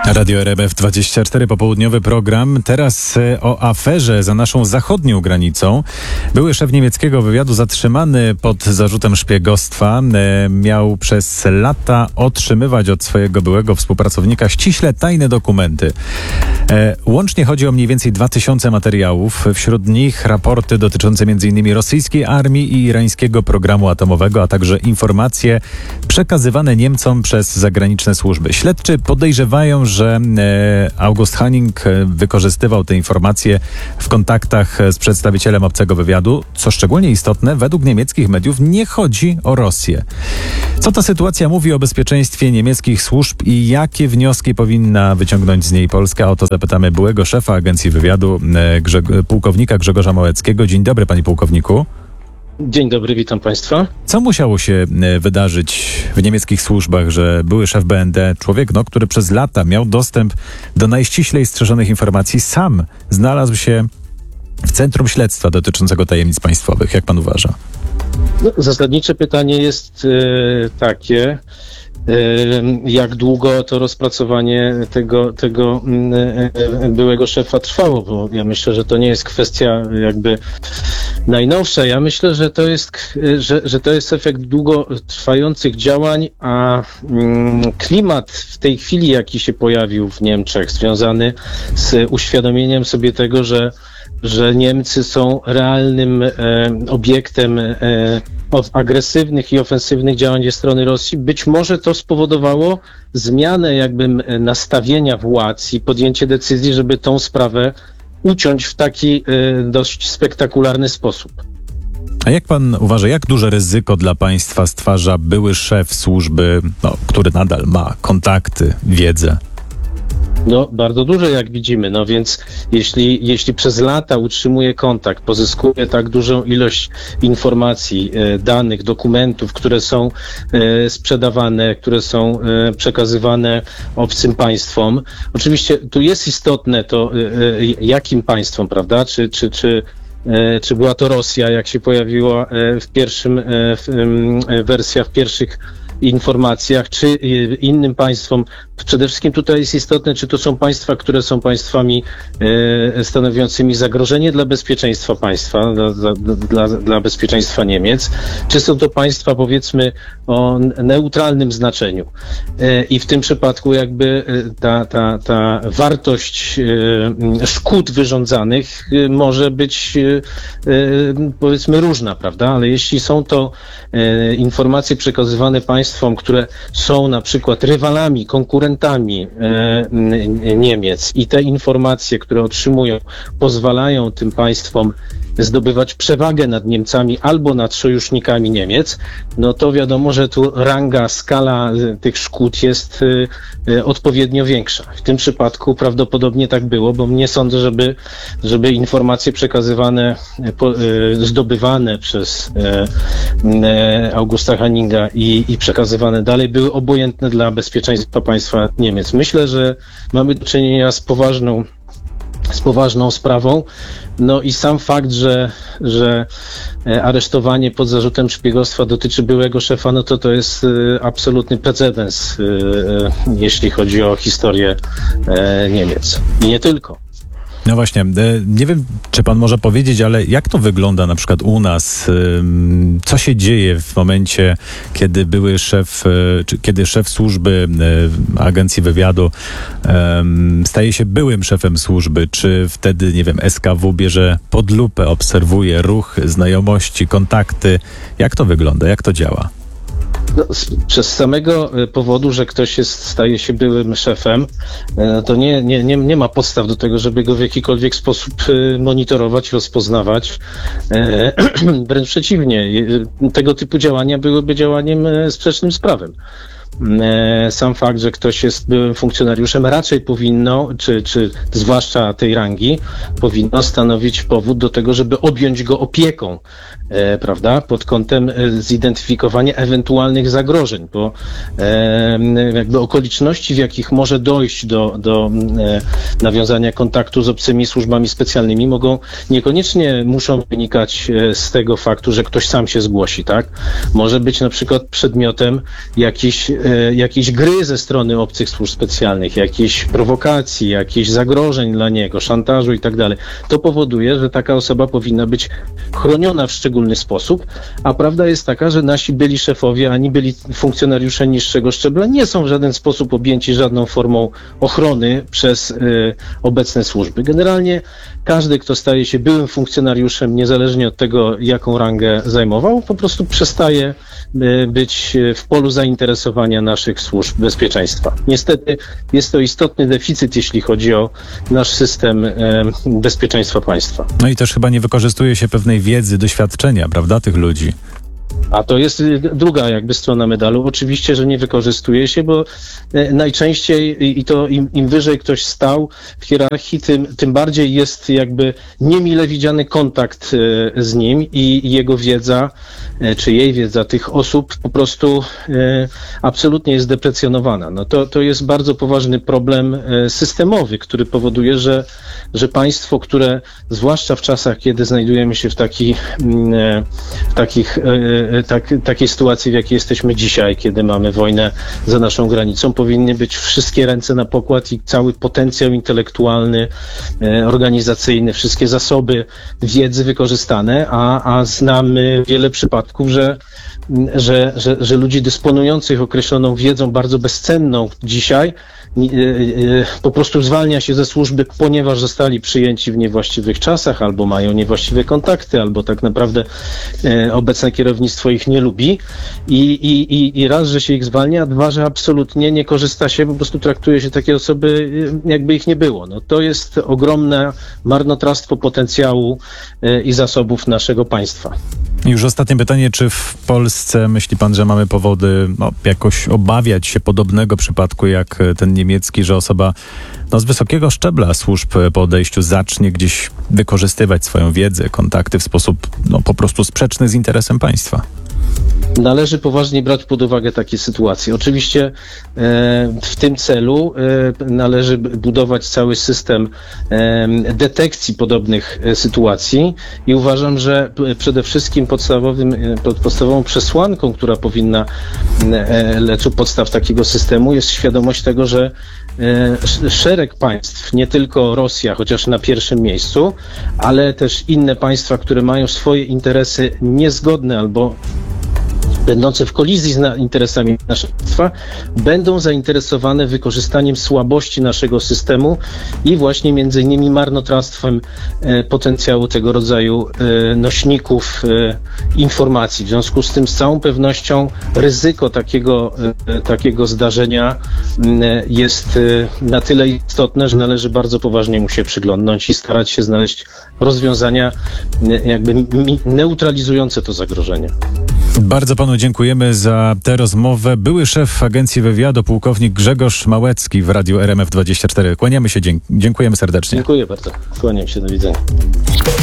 Radio RMF24, popołudniowy program. Teraz o aferze za naszą zachodnią granicą. Były szef niemieckiego wywiadu zatrzymany pod zarzutem szpiegostwa. Miał przez lata otrzymywać od swojego byłego współpracownika ściśle tajne dokumenty. Łącznie chodzi o mniej więcej 2000 materiałów. Wśród nich raporty dotyczące m.in. rosyjskiej armii i irańskiego programu atomowego, a także informacje przekazywane Niemcom przez zagraniczne służby. Śledczy podejrzewają, że August Hanning wykorzystywał te informacje w kontaktach z przedstawicielem obcego wywiadu. Co szczególnie istotne, według niemieckich mediów nie chodzi o Rosję. Co ta sytuacja mówi o bezpieczeństwie niemieckich służb i jakie wnioski powinna wyciągnąć z niej Polska? O to zapytamy byłego szefa Agencji Wywiadu, pułkownika Grzegorza Małeckiego. Dzień dobry, panie pułkowniku. Dzień dobry, witam państwa. Co musiało się wydarzyć w niemieckich służbach, że były szef BND, człowiek, który przez lata miał dostęp do najściślej strzeżonych informacji, sam znalazł się w centrum śledztwa dotyczącego tajemnic państwowych? Jak pan uważa? Zasadnicze pytanie jest takie, jak długo to rozpracowanie tego byłego szefa trwało, bo ja myślę, że to nie jest kwestia jakby najnowsza. Ja myślę, że to jest efekt długotrwających działań, a klimat w tej chwili, jaki się pojawił w Niemczech, związany z uświadomieniem sobie tego, że Niemcy są realnym obiektem agresywnych i ofensywnych działań ze strony Rosji. Być może to spowodowało zmianę nastawienia władz i podjęcie decyzji, żeby tą sprawę uciąć w taki dość spektakularny sposób. A jak pan uważa, jak duże ryzyko dla państwa stwarza były szef służby, który nadal ma kontakty, wiedzę? Bardzo duże, jak widzimy. Więc jeśli przez lata utrzymuje kontakt, pozyskuje tak dużą ilość informacji, danych, dokumentów, które są sprzedawane, które są przekazywane obcym państwom. Oczywiście tu jest istotne to, jakim państwom, prawda? Czy była to Rosja, jak się pojawiła wersja w pierwszych informacjach, czy innym państwom. Przede wszystkim tutaj jest istotne, czy to są państwa, które są państwami stanowiącymi zagrożenie dla bezpieczeństwa państwa, dla bezpieczeństwa Niemiec, czy są to państwa, powiedzmy, o neutralnym znaczeniu. I w tym przypadku ta wartość szkód wyrządzanych może być, powiedzmy, różna, prawda? Ale jeśli są to informacje przekazywane państwom, które są na przykład rywalami, konkurentami Niemiec i te informacje, które otrzymują, pozwalają tym państwom zdobywać przewagę nad Niemcami albo nad sojusznikami Niemiec, to wiadomo, że tu skala tych szkód jest odpowiednio większa. W tym przypadku prawdopodobnie tak było, bo nie sądzę, żeby informacje przekazywane, zdobywane przez Augusta Hanninga i przekazywane dalej były obojętne dla bezpieczeństwa państwa Niemiec. Myślę, że mamy do czynienia z poważną sprawą. I sam fakt, że aresztowanie pod zarzutem szpiegostwa dotyczy byłego szefa, to jest absolutny precedens, jeśli chodzi o historię Niemiec. I nie tylko. No właśnie, nie wiem, czy pan może powiedzieć, ale jak to wygląda na przykład u nas? Co się dzieje w momencie, kiedy były kiedy szef służby Agencji Wywiadu staje się byłym szefem służby? Czy wtedy, nie wiem, SKW bierze pod lupę, obserwuje ruch, znajomości, kontakty? Jak to wygląda? Jak to działa? Przez samego powodu, że ktoś staje się byłym szefem, to nie ma podstaw do tego, żeby go w jakikolwiek sposób monitorować, rozpoznawać. Wręcz przeciwnie, tego typu działania byłyby działaniem sprzecznym z prawem. Sam fakt, że ktoś jest byłym funkcjonariuszem, raczej powinno, czy zwłaszcza tej rangi, powinno stanowić powód do tego, żeby objąć go opieką, prawda, pod kątem zidentyfikowania ewentualnych zagrożeń, bo okoliczności, w jakich może dojść do nawiązania kontaktu z obcymi służbami specjalnymi, muszą wynikać z tego faktu, że ktoś sam się zgłosi, tak? Może być na przykład przedmiotem jakichś jakiejś gry ze strony obcych służb specjalnych, jakiejś prowokacji, jakichś zagrożeń dla niego, szantażu i tak dalej, to powoduje, że taka osoba powinna być chroniona w szczególny sposób, a prawda jest taka, że nasi byli szefowie, ani byli funkcjonariusze niższego szczebla nie są w żaden sposób objęci żadną formą ochrony przez obecne służby. Generalnie każdy, kto staje się byłym funkcjonariuszem, niezależnie od tego, jaką rangę zajmował, po prostu przestaje być w polu zainteresowania naszych służb bezpieczeństwa. Niestety jest to istotny deficyt, jeśli chodzi o nasz system bezpieczeństwa państwa. No i też chyba nie wykorzystuje się pewnej wiedzy, doświadczenia, prawda, tych ludzi. A to jest druga jakby strona medalu. Oczywiście, że nie wykorzystuje się, bo najczęściej i to im wyżej ktoś stał w hierarchii, tym bardziej jest jakby niemile widziany kontakt z nim i jego wiedza, czy jej wiedza tych osób po prostu absolutnie jest deprecjonowana. No to jest bardzo poważny problem systemowy, który powoduje, że państwo, które zwłaszcza w czasach, kiedy znajdujemy się w takiej sytuacji, w jakiej jesteśmy dzisiaj, kiedy mamy wojnę za naszą granicą, powinny być wszystkie ręce na pokład i cały potencjał intelektualny, organizacyjny, wszystkie zasoby wiedzy wykorzystane, a znamy wiele przypadków, że ludzi dysponujących określoną wiedzą bardzo bezcenną dzisiaj po prostu zwalnia się ze służby, ponieważ zostali przyjęci w niewłaściwych czasach, albo mają niewłaściwe kontakty, albo tak naprawdę obecne kierownictwo ich nie lubi i raz, że się ich zwalnia, a dwa, że absolutnie nie korzysta się, po prostu traktuje się takie osoby, jakby ich nie było. No, to jest ogromne marnotrawstwo potencjału i zasobów naszego państwa. I już ostatnie pytanie, czy w Polsce myśli pan, że mamy powody jakoś obawiać się podobnego przypadku jak ten niemiecki, że osoba z wysokiego szczebla służb po odejściu zacznie gdzieś wykorzystywać swoją wiedzę, kontakty w sposób po prostu sprzeczny z interesem państwa? Należy poważnie brać pod uwagę takie sytuacje. Oczywiście w tym celu należy budować cały system detekcji podobnych sytuacji i uważam, że przede wszystkim podstawową przesłanką, która powinna lec u podstaw takiego systemu, jest świadomość tego, że szereg państw, nie tylko Rosja, chociaż na pierwszym miejscu, ale też inne państwa, które mają swoje interesy niezgodne albo będące w kolizji z interesami naszego państwa, będą zainteresowane wykorzystaniem słabości naszego systemu i właśnie między innymi marnotrawstwem potencjału tego rodzaju nośników informacji. W związku z tym z całą pewnością ryzyko takiego zdarzenia jest na tyle istotne, że należy bardzo poważnie mu się przyglądnąć i starać się znaleźć rozwiązania jakby neutralizujące to zagrożenie. Bardzo panu dziękujemy za tę rozmowę. Były szef Agencji Wywiadu, pułkownik Grzegorz Małecki w Radiu RMF24. Kłaniamy się, dziękujemy serdecznie. Dziękuję bardzo. Kłaniam się, do widzenia.